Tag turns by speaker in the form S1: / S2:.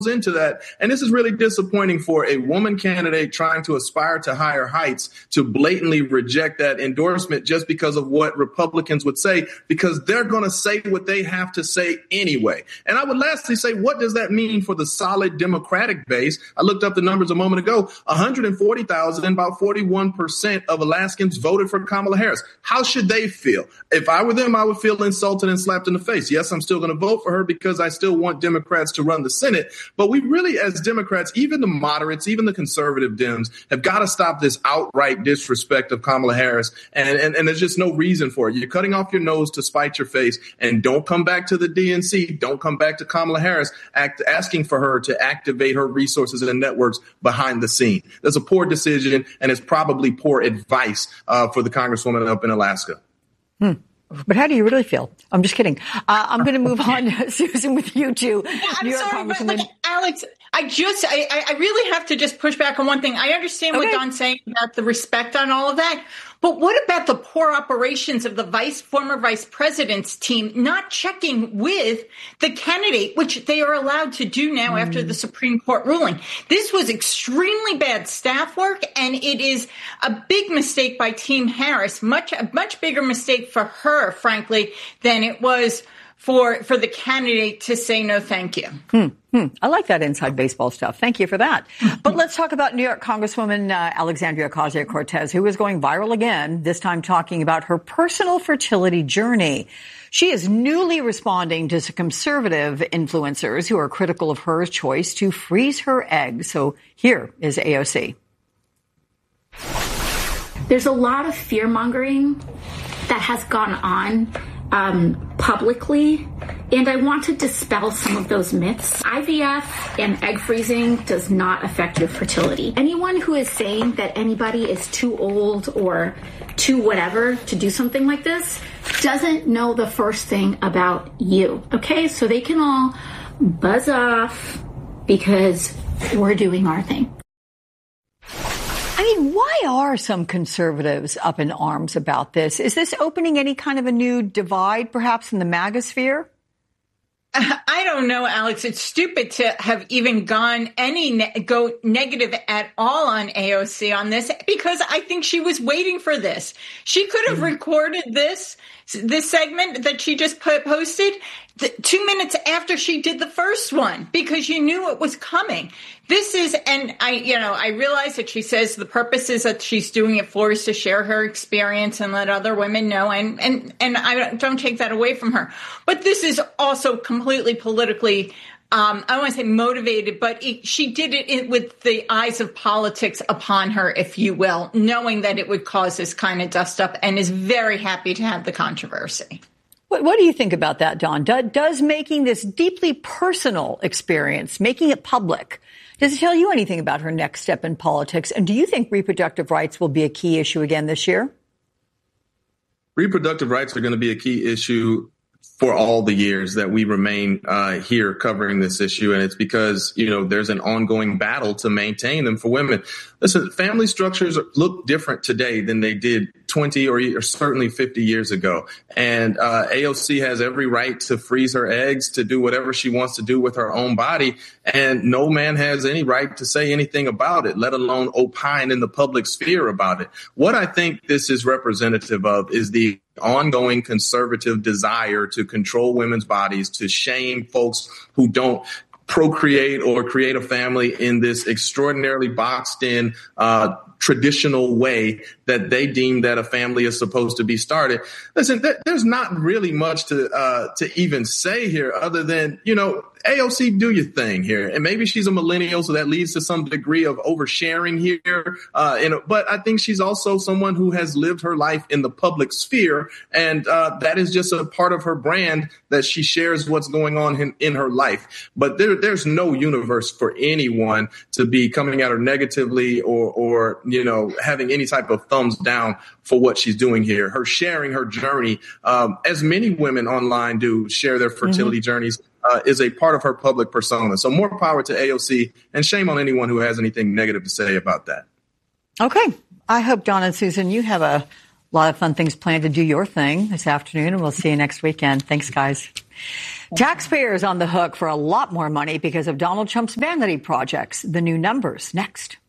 S1: into that. And this is really disappointing for a woman candidate trying to aspire to higher heights to blatantly reject that endorsement just because of what Republicans would say, because they're going to say what they have to say anyway. And I would lastly say, what does that mean for the solid Democratic base? I looked up the numbers a moment ago, 140,000, about 41% of Alaskans voted for Kamala Harris. How should they feel? If I were them, I would feel insulted and slapped in the face. Yes, I'm still going to vote for her because I still want Democrats to run the Senate. But we really, as Democrats, even the moderates, even the conservative Dems, have got to stop this outright disrespect of Kamala Harris. And there's just no reason for it. You're cutting off your nose to spite your face. And don't come back to the DNC. Don't come back to Kamala Harris asking for her to activate her resources and networks behind the scene. That's a poor decision, and it's probably poor advice for the Congresswoman up in Alaska.
S2: But how do you really feel? I'm just kidding. I'm going to move on, Susan, with you too.
S3: I'm sorry, but like, Alex, I really have to just push back on one thing. I understand what Don's saying about the respect on all of that. But what about the poor operations of the former vice president's team not checking with the candidate, which they are allowed to do now after the Supreme Court ruling? This was extremely bad staff work, and it is a big mistake by Team Harris, a much bigger mistake for her, frankly, than it was for the candidate to say no thank you.
S2: I like that inside baseball stuff. Thank you for that. But let's talk about New York Congresswoman Alexandria Ocasio-Cortez, who is going viral again, this time talking about her personal fertility journey. She is newly responding to some conservative influencers who are critical of her choice to freeze her eggs. So here is AOC.
S4: There's a lot of fear-mongering that has gone on publicly, and I want to dispel some of those myths. IVF and egg freezing does not affect your fertility. Anyone who is saying that anybody is too old or too whatever to do something like this doesn't know the first thing about you, okay? So they can all buzz off because we're doing our thing.
S2: I mean, why are some conservatives up in arms about this? Is this opening any kind of a new divide, perhaps, in the MAGA sphere?
S3: I don't know, Alex. It's stupid to have even go negative at all on AOC on this, because I think she was waiting for this. She could have recorded this segment that she just posted 2 minutes after she did the first one, because you knew it was coming. This is, and I realize that she says the purpose is that she's doing it for is to share her experience and let other women know, and I don't take that away from her. But this is also completely politically, I don't want to say motivated, but she did it with the eyes of politics upon her, if you will, knowing that it would cause this kind of dust up, and is very happy to have the controversy.
S2: What do you think about that, Don? Does making this deeply personal experience, making it public, does it tell you anything about her next step in politics? And do you think reproductive rights will be a key issue again this year?
S1: Reproductive rights are going to be a key issue for all the years that we remain here covering this issue. And it's because, there's an ongoing battle to maintain them for women. Listen, family structures look different today than they did 20 or certainly 50 years ago. And AOC has every right to freeze her eggs, to do whatever she wants to do with her own body. And no man has any right to say anything about it, let alone opine in the public sphere about it. What I think this is representative of is the ongoing conservative desire to control women's bodies, to shame folks who don't procreate or create a family in this extraordinarily boxed in traditional way that they deem that a family is supposed to be started. Listen, there's not really much to even say here other than, AOC, do your thing here. And maybe she's a millennial, so that leads to some degree of oversharing here. But I think she's also someone who has lived her life in the public sphere. And that is just a part of her brand, that she shares what's going on in her life. But there's no universe for anyone to be coming at her negatively or having any type of thumbs down for what she's doing here. Her sharing her journey, as many women online do share their fertility journeys, is a part of her public persona. So more power to AOC, and shame on anyone who has anything negative to say about that.
S2: Okay. I hope, Don and Susan, you have a lot of fun things planned to do your thing this afternoon, and we'll see you next weekend. Thanks, guys. Taxpayers on the hook for a lot more money because of Donald Trump's vanity projects. The new numbers next.